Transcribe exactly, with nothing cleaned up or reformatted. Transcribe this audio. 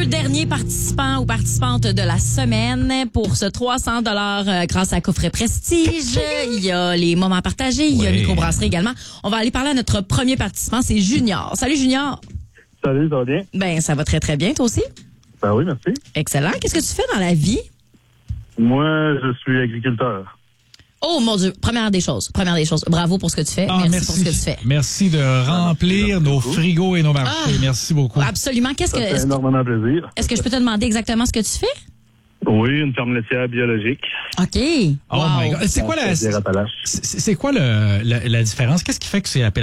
dernier participant ou participante de la semaine pour ce trois cents dollars euh, grâce à Coffret Prestige. Il y a les moments partagés, il y a Oui. Microbrasserie également. On va aller parler à notre premier participant, c'est Junior. Salut Junior. Salut, ça va bien? Ben, ça va très très bien, toi aussi? Ben oui, merci. Excellent. Qu'est-ce que tu fais dans la vie? Moi, je suis agriculteur. Oh mon Dieu, première des choses, première des choses. Bravo pour ce que tu fais. Ah, merci, merci. pour ce que tu fais. Merci de remplir merci nos beaucoup. frigos et nos marchés. Ah. Merci beaucoup. Absolument. Qu'est-ce que Ça fait est-ce, énormément plaisir. est-ce que je peux te demander exactement ce que tu fais? Oui, une ferme laitière biologique. OK. Oh Wow. my God. C'est quoi la, Bière c'est, Appalaches. c'est quoi le, la, la différence? Qu'est-ce qui fait que c'est appelé